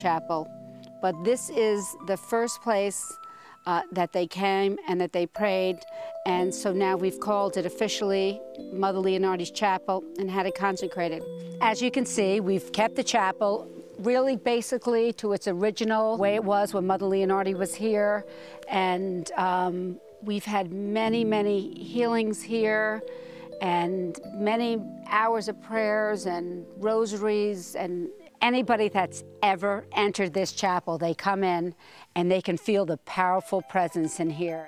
Chapel, but this is the first place that they came and that they prayed, and so now we've called it officially Mother Leonardi's Chapel and had it consecrated. As you can see, we've kept the chapel really basically to its original way it was when Mother Leonardi was here, and we've had many, many healings here and many hours of prayers and rosaries, and anybody that's ever entered this chapel, they come in and they can feel the powerful presence in here.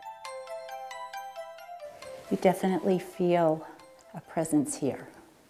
You definitely feel a presence here.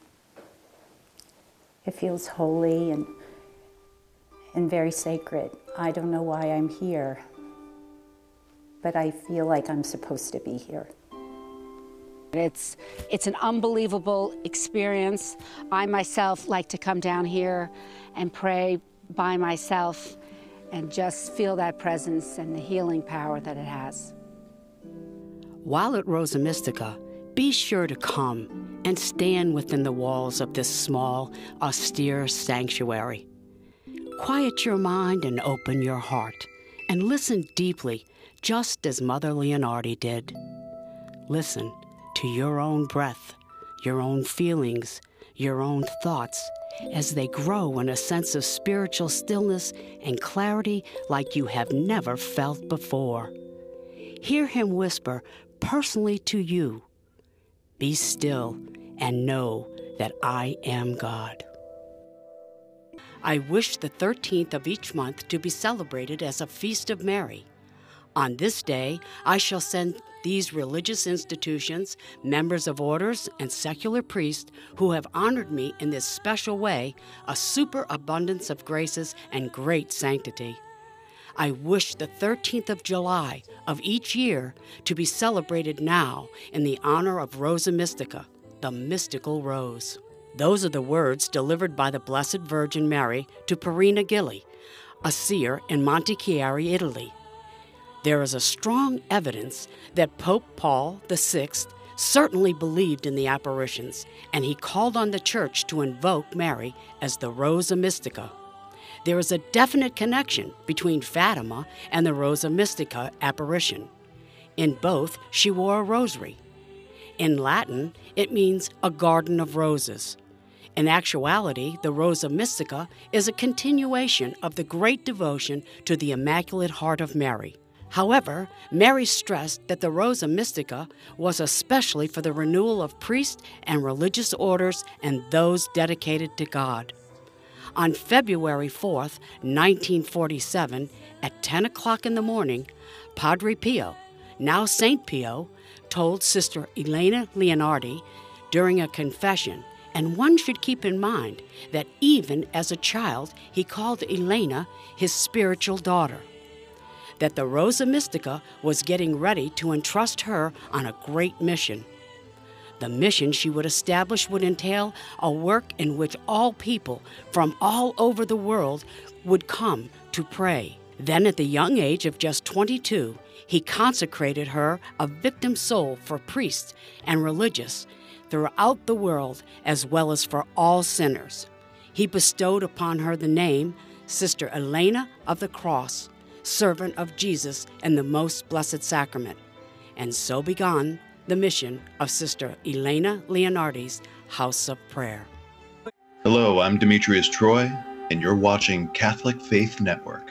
It feels holy and very sacred. I don't know why I'm here, but I feel like I'm supposed to be here. It's an unbelievable experience. I myself like to come down here and pray by myself and just feel that presence and the healing power that it has. While at Rosa Mystica, be sure to come and stand within the walls of this small, austere sanctuary. Quiet your mind and open your heart, and listen deeply, just as Mother Leonardi did. Listen to your own breath, your own feelings, your own thoughts, as they grow in a sense of spiritual stillness and clarity like you have never felt before. Hear him whisper personally to you, "Be still and know that I am God." I wish the 13th of each month to be celebrated as a Feast of Mary. On this day, I shall send these religious institutions, members of orders, and secular priests who have honored me in this special way a superabundance of graces and great sanctity. I wish the 13th of July of each year to be celebrated now in the honor of Rosa Mystica, the mystical rose. Those are the words delivered by the Blessed Virgin Mary to Perina Gilli, a seer in Montichiari, Italy. There is a strong evidence that Pope Paul VI certainly believed in the apparitions, and he called on the Church to invoke Mary as the Rosa Mystica. There is a definite connection between Fatima and the Rosa Mystica apparition. In both, she wore a rosary. In Latin, it means a garden of roses. In actuality, the Rosa Mystica is a continuation of the great devotion to the Immaculate Heart of Mary. However, Mary stressed that the Rosa Mystica was especially for the renewal of priests and religious orders and those dedicated to God. On February 4th, 1947, at 10 o'clock in the morning, Padre Pio, now Saint Pio, told Sister Elena Leonardi during a confession, and one should keep in mind that even as a child, he called Elena his spiritual daughter, that the Rosa Mystica was getting ready to entrust her on a great mission. The mission she would establish would entail a work in which all people from all over the world would come to pray. Then at the young age of just 22, he consecrated her a victim soul for priests and religious throughout the world, as well as for all sinners. He bestowed upon her the name Sister Elena of the Cross, servant of Jesus and the Most Blessed Sacrament. And so began the mission of Sister Elena Leonardi's House of Prayer. Hello, I'm Demetrius Troy, and you're watching Catholic Faith Network.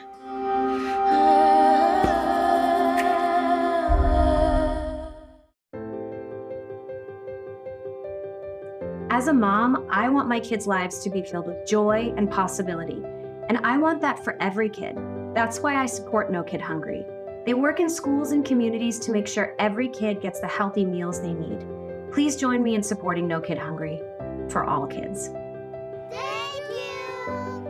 As a mom, I want my kids' lives to be filled with joy and possibility, and I want that for every kid. That's why I support No Kid Hungry. They work in schools and communities to make sure every kid gets the healthy meals they need. Please join me in supporting No Kid Hungry for all kids. Thank you!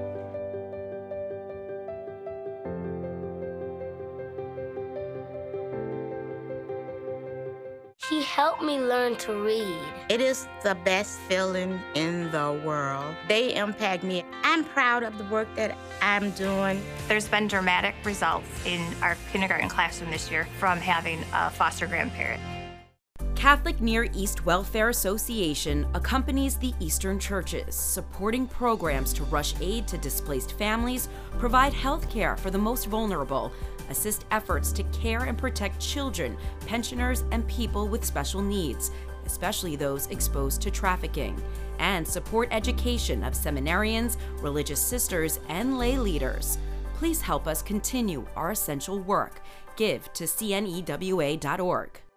He helped me learn to read. It is the best feeling in the world. They impact me. I'm proud of the work that I'm doing. There's been dramatic results in our kindergarten classroom this year from having a foster grandparent. Catholic Near East Welfare Association accompanies the Eastern churches, supporting programs to rush aid to displaced families, provide health care for the most vulnerable, assist efforts to care and protect children, pensioners, and people with special needs, especially those exposed to trafficking, and support education of seminarians, religious sisters, and lay leaders. Please help us continue our essential work. Give to cnewa.org.